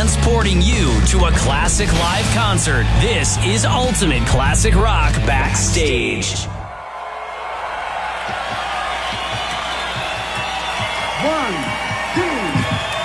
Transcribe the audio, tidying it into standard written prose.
transporting you to a classic live concert. This is Ultimate Classic Rock Backstage. 1, 2...